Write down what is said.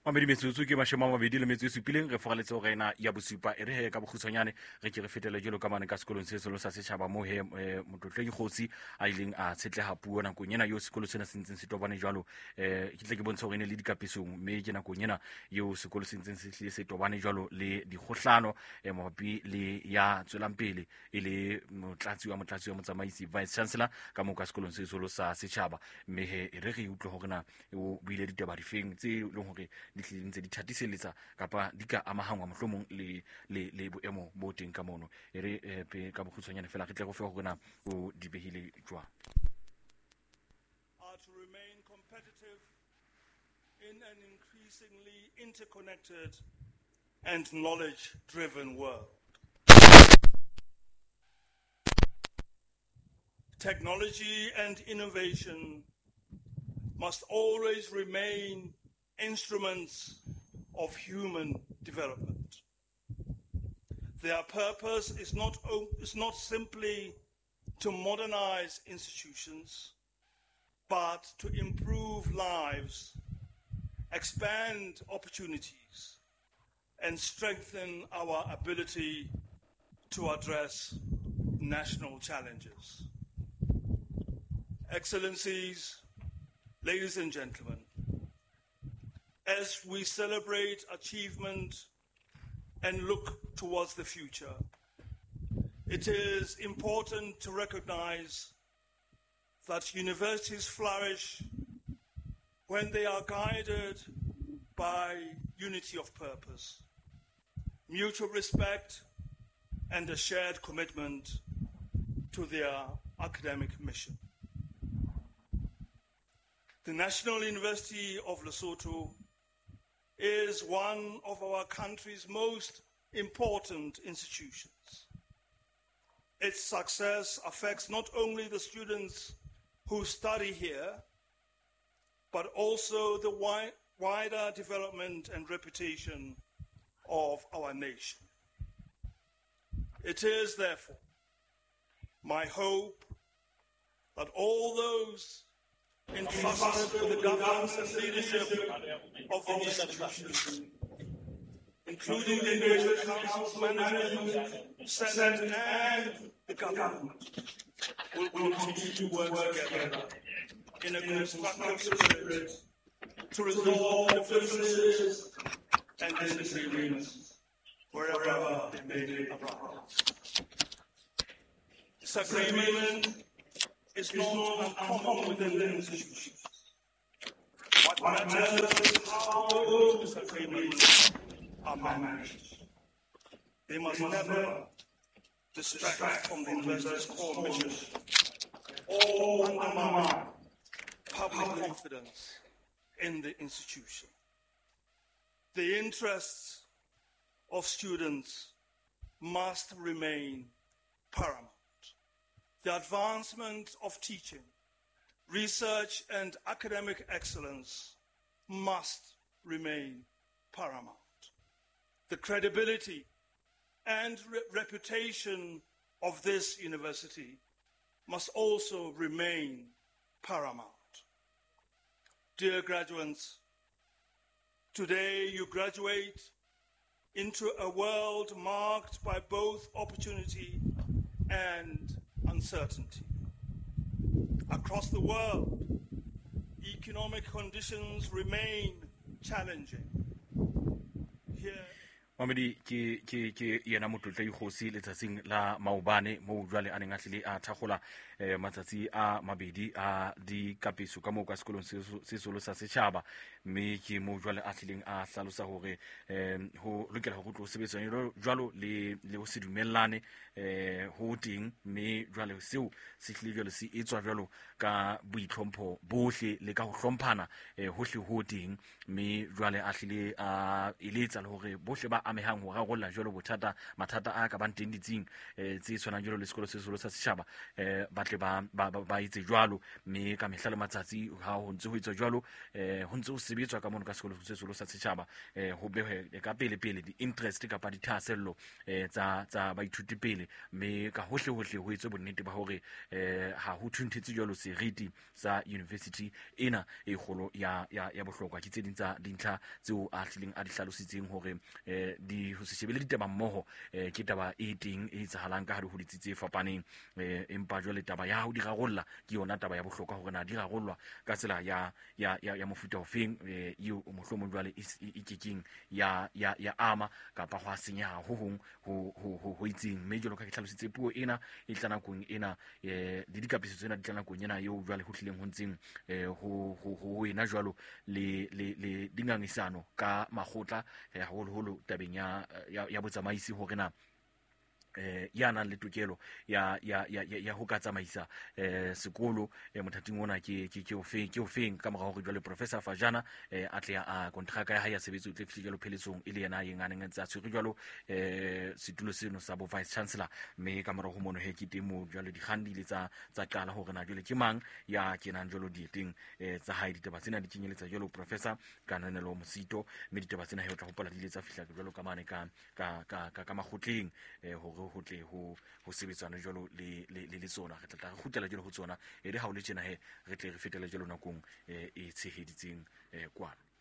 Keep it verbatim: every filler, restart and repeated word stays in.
Mamedi metsotso ke mashome a mabedi le metso e supileng re fogaletse go rena ya bosupa e re he ka bokgutshwanyane re ke re fetele jelo ka mane ka sekolong se selo sa setšhaba mo he motlotledi kgosi a ileng a tshetlega puo nakong ena yo sekolo sena se ntseng se tobane jalo um ke tle ke bontsha gore ne le dikapesong mme ke nakong ena yo sekolo se ntseng se se tobane jalo le dikgotlhano um mabapi le ya tswelang pele e le motlatsi wa motlatsi wa motsamaisi vice chancellor ka mo ka sekolong se selo sa setšhaba mme he e re re utlwe gore na o buile ditaba difeng tse e leng gore di tlile ntse di thatiseletsa kapa di ka amahangwa mohlomong le le le boemo bo teng ka mono e re pe ka bokgutshwanyane fela ke tle go fe gore na o di behile jwa are to remain competitive in an increasingly interconnected and knowledge-driven world. Technology and innovation must always remain instruments of human development. Their purpose is not, is not simply to modernize institutions, but to improve lives, expand opportunities, and strengthen our ability to address national challenges. Excellencies, ladies and gentlemen, as we celebrate achievement and look towards the future, it is important to recognize that universities flourish when they are guided by unity of purpose, mutual respect, and a shared commitment to their academic mission. The National University of Lesotho is one of our country's most important institutions. Its success affects not only the students who study here, but also the wi- wider development and reputation of our nation. It is therefore my hope that all those entrusted with the governance and leadership of the institution, including the Graduate Council, management, Senate, and the government, will continue to work together in a constructive spirit to resolve differences and disagreements wherever they may arise. Disagreement is not uncommon within the institutions. What matters is how those disagreements are managed. They must never distract from the university's core mission or undermine public confidence in the institution. The interests of students must remain paramount. The advancement of teaching, research, and academic excellence must remain paramount. The credibility and re- reputation of this university must also remain paramount. Dear graduates, today you graduate into a world marked by both opportunity and uncertainty. Across the world, economic conditions remain challenging. Here, Mamedi ke ke ke yena motlotledi kgosi letsatsing la maobane mo jwale a neng a tlile a thagola eh, matsatsi a mabedi a dikapeso ka moo ka sekolong se solo sa setšhaba mme ke mo jwale a tlileng a hlalosa gore um ho lokela go tlo sebetsana jwalo le le go se dumellane um ho teng mme jwale seo se tlile jwale se etswa jwalo ka boitlhompho bohle le ka go hlomphana hohle ho teng mme jwale a tlile a eletsa le gore bohle ba amehang ho rarolla jwalo bothata mathata a ka bang teng ditsing eh, tse tshwanang jwalo le sekolo se seholo sa setjhaba eh, ba tle ba ba ba itse jwalo mme ka mehla le matsatsi ha ho ntse ho etswa jwalo eh, ho ntse ho sebetswa ka mono ka sekolo se seholo sa setjhaba eh, ho behwe ka pele pele di interest kapa di thasello eh, tsa tsa baithuti pele mme ka hohle hohle ho etswe bonnete ba hore eh, ha ho thunthetse jwalo seriti sa university ena e kgolo ya ya ya bohlokwa ke tse ding tsa dintlha tseo a tlileng a di hlalositseng hore eh, di ho se shebele ditaba mmoho eh, ke taba e teng e etsahalang ka hare ho ditsitse fapaneng eh, empa jwale taba ya ho di rarolla ke yona taba ya bohlokwa hore na di rarollwa ka tsela ya ya ya, ya mofuta ofeng eh, eo mohlomong jwale e kekeng ya ya ya ama kapa ho senya ho hong ho ho ho itseng mme jwalo ka ke hlalositse puo ena e tla nakong ena eh di dikapiso tsena di tla nakong ena eo jwale ho tlileng ho ntseng eh ho ho ho ena jwalo le le le dingangisano ka makgotla eh haholo holo tabeng ya ya, ya botsamaisi hore na eh ya nang le tokelo ya ya ya ya ho ka tsamaisa eh sekolo eh, mothating ona ke ke ke ofeng ke ofeng ka morao hore jwale professor Fajana eh a tle a contract ya hae ya sebetso e tle fihle jalo pheletsong ile yena a yeng a neng tsa tshwere jwalo eh setulo seno sa bo vice chancellor mme ka morao ho mono he ke temo jwale di khandile tsa tsa qala hore na jwale ke mang ya kenang jwalo dieteng eh tsa hae ditaba tsena di kenyeletsa jwalo professor Kananelo Mosito mme ditaba tsena he o tla hopola di le tsa fihla jwalo ka mane ka ka ka ka makgotleng eh hore ho tle ho ho sebetsana jwalo le le le tsona re tla re khutela jwalo ho tsona e re ha o le tjena he re tle re fetela jwalo nakong e tsheheditseng kwano.